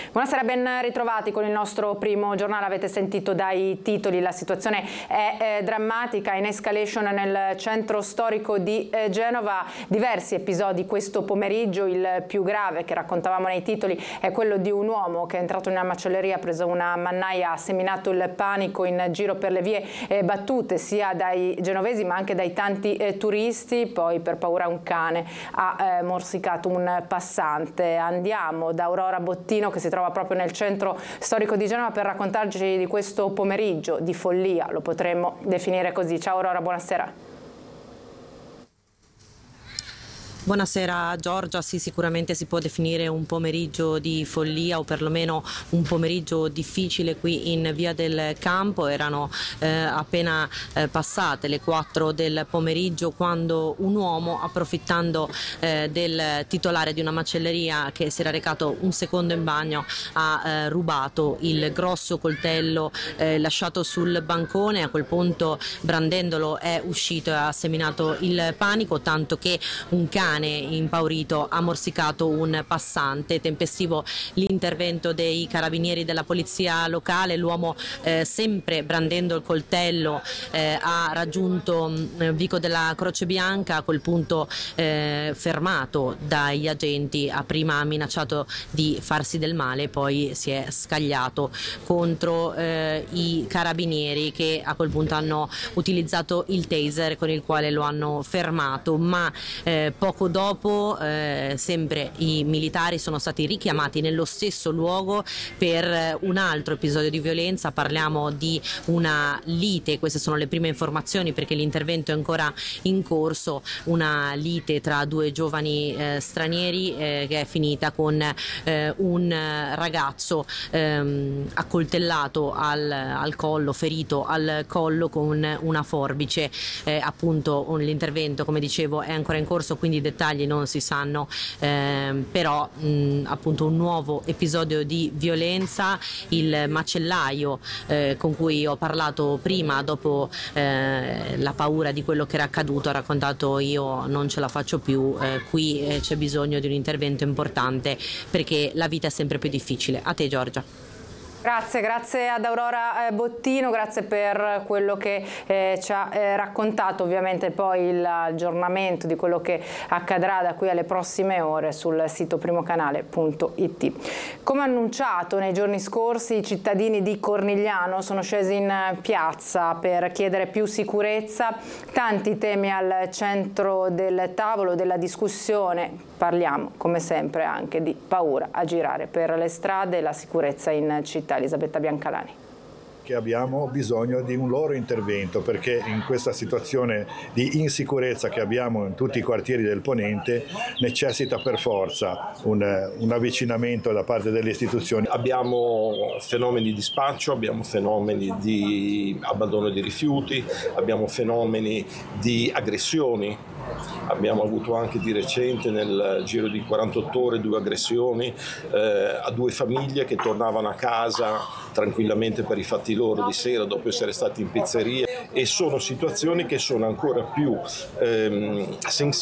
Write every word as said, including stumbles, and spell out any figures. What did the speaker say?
Buonasera, ben ritrovati con il nostro primo giornale. Avete sentito dai titoli, la situazione è eh, drammatica, in escalation nel centro storico di eh, Genova. Diversi episodi questo pomeriggio, il più grave che raccontavamo nei titoli è quello di un uomo che è entrato in una macelleria, ha preso una mannaia, ha seminato il panico in giro per le vie eh, battute sia dai genovesi ma anche dai tanti eh, turisti. Poi per paura un cane ha eh, morsicato un passante. Andiamo da Aurora Bottino, che si trova proprio nel centro storico di Genova, per raccontarci di questo pomeriggio di follia, lo potremmo definire così. Ciao Aurora, buonasera. Buonasera Giorgia, sì, sicuramente si può definire un pomeriggio di follia o perlomeno un pomeriggio difficile qui in Via del Campo. Erano eh, appena eh, passate le quattro del pomeriggio quando un uomo, approfittando eh, del titolare di una macelleria che si era recato un secondo in bagno, ha eh, rubato il grosso coltello eh, lasciato sul bancone. A quel punto, brandendolo, è uscito e ha seminato il panico, tanto che un cane impaurito ha morsicato un passante. Tempestivo l'intervento dei carabinieri della polizia locale. L'uomo, eh, sempre brandendo il coltello, eh, ha raggiunto eh, Vico della Croce Bianca. A quel punto, eh, fermato dagli agenti, ha prima minacciato di farsi del male, poi si è scagliato contro eh, i carabinieri, che a quel punto hanno utilizzato il taser con il quale lo hanno fermato, ma eh, poco dopo eh, sempre i militari sono stati richiamati nello stesso luogo per un altro episodio di violenza. Parliamo di una lite, queste sono le prime informazioni perché l'intervento è ancora in corso, una lite tra due giovani eh, stranieri eh, che è finita con eh, un ragazzo ehm, accoltellato al, al collo, ferito al collo con una forbice. Eh, appunto l'intervento, come dicevo, è ancora in corso, quindi i dettagli non si sanno, eh, però mh, appunto un nuovo episodio di violenza. Il macellaio eh, con cui ho parlato prima, dopo eh, la paura di quello che era accaduto, ha raccontato: io non ce la faccio più, eh, qui eh, c'è bisogno di un intervento importante perché la vita è sempre più difficile. A te Giorgia. Grazie, grazie ad Aurora Bottino, grazie per quello che eh, ci ha eh, raccontato. Ovviamente poi l'aggiornamento di quello che accadrà da qui alle prossime ore sul sito primocanale punto it. Come annunciato nei giorni scorsi, i cittadini di Cornigliano sono scesi in piazza per chiedere più sicurezza. Tanti temi al centro del tavolo della discussione. Parliamo, come sempre, anche di paura a girare per le strade e la sicurezza in città. Elisabetta Biancalani. Che abbiamo bisogno di un loro intervento, perché in questa situazione di insicurezza che abbiamo in tutti i quartieri del Ponente necessita per forza un, un avvicinamento da parte delle istituzioni. Abbiamo fenomeni di spaccio, abbiamo fenomeni di abbandono di rifiuti, abbiamo fenomeni di aggressioni. Abbiamo avuto anche di recente, nel giro di quarantotto ore, due aggressioni eh, a due famiglie che tornavano a casa tranquillamente per i fatti loro di sera dopo essere stati in pizzeria, e sono situazioni che sono ancora più ehm, sensibili